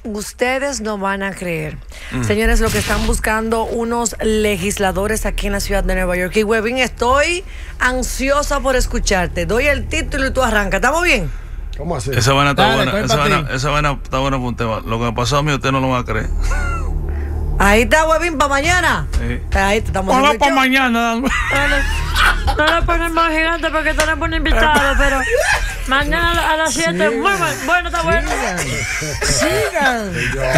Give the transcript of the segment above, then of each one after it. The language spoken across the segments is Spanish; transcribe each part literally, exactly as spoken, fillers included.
ustedes no van a creer. Mm. Señores, lo que están buscando unos legisladores aquí en la ciudad de Nueva York. Y, Webin, estoy ansiosa por escucharte. Doy el título y tú arrancas. ¿Estamos bien? ¿Cómo así? Esa vaina está Dale, buena. Esa vaina, esa vaina está buena para un tema. Lo que me pasó a mí, usted no lo va a creer. Ahí está, Webin, para mañana. Sí. Ahí estamos. Hola, para mañana. No, no, no lo ponemos gigante porque tenemos un invitado, pero mañana a las siete. Muy bueno, bueno, está bueno. Sigan.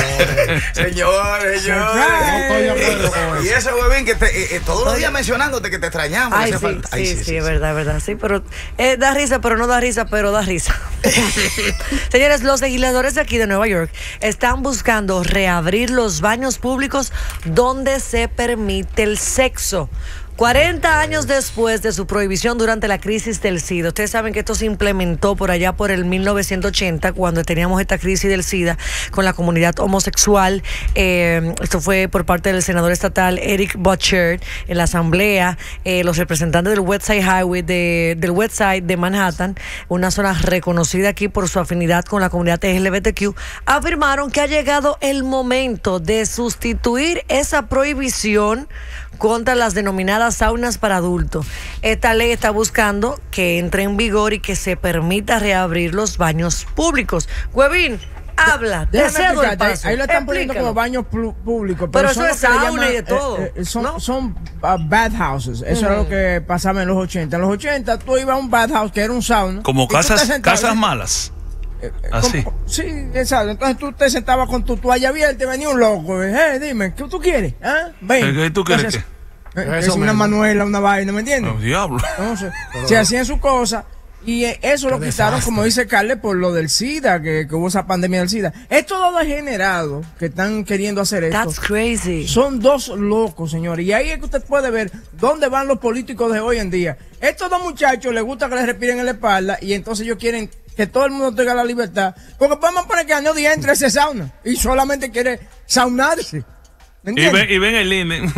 Señores, señores. Y eso, Webin, que te, eh, todos los días mencionándote que te extrañamos. Ay, sí, falta. sí, Ay, sí, sí, sí, sí, es sí. verdad, es verdad. Sí, pero eh, da risa, pero no da risa, pero da risa. Señores, los legisladores de aquí de Nueva York están buscando reabrir los baños públicos donde se permite el sexo. cuarenta años después de su prohibición durante la crisis del SIDA. Ustedes saben que esto se implementó por allá por el mil novecientos ochenta, cuando teníamos esta crisis del SIDA con la comunidad homosexual. Eh, esto fue por parte del senador estatal Eric Butcher en la asamblea. Eh, los representantes del West Side Highway, de, del West Side de Manhattan, una zona reconocida aquí por su afinidad con la comunidad L G B T Q, afirmaron que ha llegado el momento de sustituir esa prohibición contra las denominadas saunas para adultos. Esta ley está buscando que entre en vigor y que se permita reabrir los baños públicos. Webin, habla, te cedo el paso. Ahí lo están poniendo como baños públicos. Pero, pero eso es sauna llaman, y de todo. Eh, eh, son ¿no? son uh, bathhouses. Eso mm. era lo que pasaba en los ochenta. En los ochenta tú ibas a un bathhouse que era un sauna. Como casas, casas malas. Eh, Así. Como, sí, exacto. Entonces tú te sentabas con tu toalla abierta y venía un loco. Eh, dime, ¿qué tú quieres? ¿Ah? Ven. ¿Qué tú quieres Entonces, qué? Eh, es una manuela, una vaina, ¿me entiendes? Oh, diablo. Entonces, se hacían sus cosas y eh, eso lo quitaron, desastre. Como dice Carles, por lo del SIDA, que, que hubo esa pandemia del SIDA. Estos dos degenerados que están queriendo hacer esto. That's crazy. Son dos locos, señores. Y ahí es que usted puede ver dónde van los políticos de hoy en día. Estos dos muchachos les gusta que les respiren en la espalda y entonces ellos quieren que todo el mundo tenga la libertad. Porque podemos poner que Año Díaz entre a ese sauna y solamente quiere saunarse. Y ven, y ven el lindo.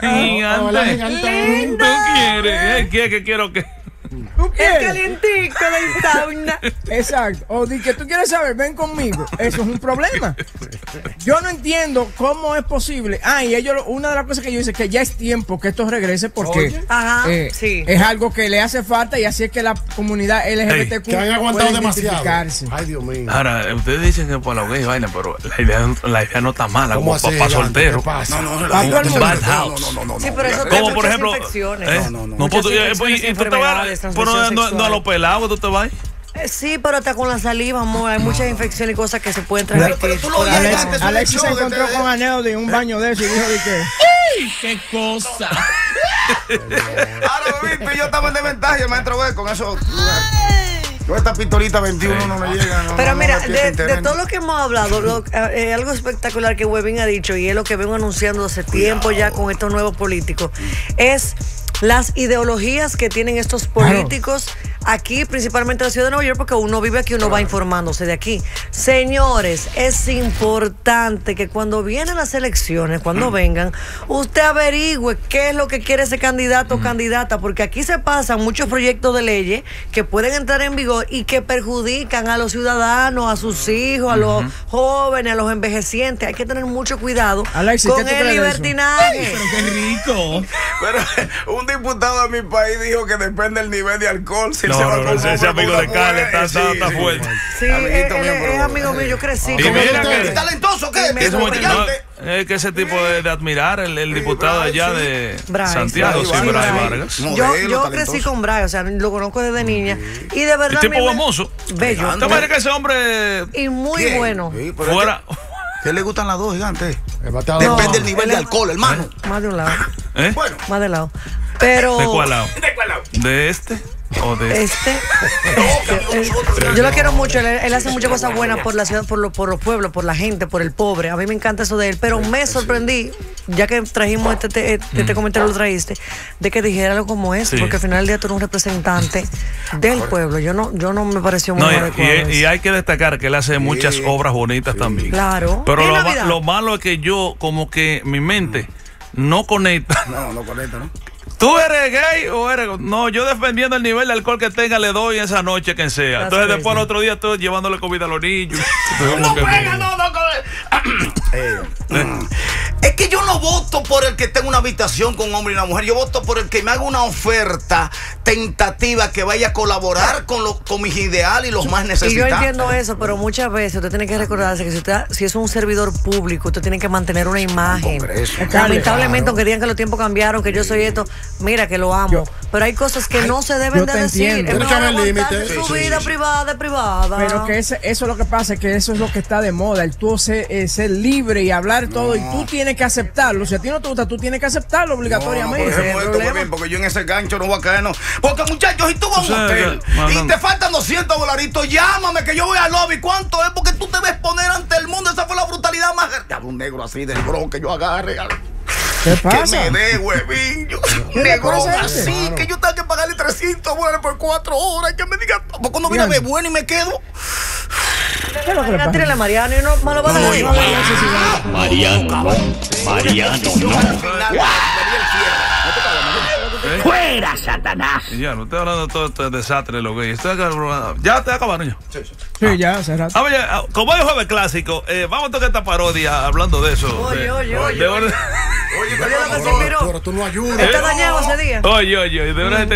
¿Tú quieres? ¿Qué, qué quiero que? ¿Tú quieres? El calientico del sauna. Exacto. O di que tú quieres saber, ven conmigo. Eso es un problema. Yo no entiendo cómo es posible. Ah, y ellos, una de las cosas que yo dice es que ya es tiempo que esto regrese porque Ajá, eh, sí. es algo que le hace falta y así es que la comunidad L G B T Q que han aguantado demasiado. Ay, Dios mío. Ahora, ustedes dicen que por la gay vaina, pero la idea, la idea no está mala, como papá soltero. No, no, no, no, un bad house. no, no, no, no. Sí, pero eso como por ejemplo, infecciones. ¿eh? No, no, no. No, Muchas pues, infecciones, y tú te vas, pero no, no, no a los pelados, tú te vas. Eh, sí, pero hasta con la saliva, amor, hay muchas infecciones y cosas que se pueden transmitir. Alex, Alexis se encontró con Aneo de un baño de eso y dijo de que ¡ay, qué cosa! Ahora, Bebito, yo estaba en desventaja, el maestro B, con eso. Yo esta pistolita veintiuno sí. no me llega. No, pero no, mira, no de, de todo lo que hemos hablado, lo, eh, algo espectacular que Webin ha dicho, y es lo que vengo anunciando hace tiempo ya con estos nuevos políticos, es las ideologías que tienen estos políticos claro. aquí, principalmente en la ciudad de Nueva York, porque uno vive aquí, uno claro. va informándose de aquí. Señores, es importante que cuando vienen las elecciones, cuando mm. vengan, usted averigüe qué es lo que quiere ese candidato mm. o candidata, porque aquí se pasan muchos proyectos de leyes que pueden entrar en vigor y que perjudican a los ciudadanos, a sus hijos, a los mm-hmm. jóvenes, a los envejecientes. Hay que tener mucho cuidado Alexis, con el libertinaje. Ay, pero qué rico. Pero un diputado de mi país dijo que depende del nivel de alcohol. Si no, se va no, no, ese amigo de Carles está, está, sí, está sí, fuerte. Sí, él, él, es amigo mío, yo crecí. Y mira que, ¿es talentoso qué? Es muy, no, es que ese tipo de, de admirar, el, el diputado de allá de Bryce, Santiago, Bryce, sí, Bryce. Bryce Vargas. Yo, yo talentoso. crecí con Bryce, o sea, lo conozco desde niña. Y de verdad. El tipo famoso. Bello. ¿Te parece que ese hombre. Y muy ¿Qué? bueno. Sí, fuera. ¿Qué le gustan las dos gigantes? No, depende del nivel de alcohol, hermano. Más de un lado. ¿Eh? Bueno. Más de lado. Pero. ¿De cuál lado? ¿De cuál lado? ¿De este? ¿O de este? este él, yo lo quiero mucho. Él, él hace muchas cosas buenas por la ciudad, por, lo, por los pueblos, por la gente, por el pobre. A mí me encanta eso de él. Pero me sorprendí, ya que trajimos este, este, este comentario, lo trajiste, de que dijera algo como esto. Sí. Porque al final del día tú eres un representante del pueblo. Yo no, yo no me pareció muy no, adecuado. Y, y hay que destacar que él hace muchas sí. obras bonitas sí. también. Claro. Pero lo, ma, lo malo es que yo, como que mi mente no conecta. No, no conecta, ¿no? ¿Tú eres gay o eres.? No, yo dependiendo del nivel de alcohol que tenga, le doy esa noche quien sea. Entonces, después el otro día estoy llevándole comida a los niños. No pega, no, no, Eh, mm, es que yo no voto por el que tenga una habitación con un hombre y una mujer. Yo voto por el que me haga una oferta tentativa que vaya a colaborar con, lo, con mis ideales y los más Y yo necesitados. entiendo eso, pero muchas veces usted tiene que recordarse que si usted si es un servidor público, usted tiene que mantener una imagen. Congreso. Lamentablemente, Claro. aunque digan que los tiempos cambiaron, que yo soy esto, mira que lo amo. Yo- pero hay cosas que no se deben yo de te decir. entiendo. Es Pero mejor échame el límite. aguantarse su Sí, sí, vida sí. privada es privada. Pero que ese, eso es lo que pasa, que eso es lo que está de moda, el tú ser, eh, ser libre y hablar todo, y tú tienes que aceptarlo. Si a ti no te gusta, tú tienes que aceptarlo No, no, obligatoriamente. por ejemplo, esto, problema. bien, porque yo en ese gancho no voy a caer, no. Porque, muchachos, si tú vas a un sabes hotel que, mandando- y te faltan doscientos dolaritos, llámame que yo voy al lobby. ¿Cuánto es? Porque tú te ves poner ante el mundo. Esa fue la brutalidad más grande. Hablo un negro así del bro que yo agarre. ¿Qué Que pasa? me dé, huevín. Yo, ¿Qué le negro pasa a así, este? Claro. que yo tengo que pagarle trescientos dólares por cuatro horas. Y que me diga, ¿por cuando viene a ver bueno y me quedo? ¿Qué es lo que le pasa? Tírale a Mariano y no me lo va a No, dejar. no, no, Mariano, no. Mariano, no. Al final, sería el cierre. No te cagas, ¿no? ¡Fuera, Satanás! Y ya, no estoy hablando de todo este desastre de los gays. Estoy acá- ya te acabaron ya. Sí, ya, hace rato. Ah, oye, ah, como es jueves clásico, eh, vamos a tocar esta parodia hablando de eso. Oye, de- oye, de oye, orden- Oye, Oye, lo que se Pero, inspiró. pero tú no ayudas. Está dañado ese día. Oye, oye, de una gente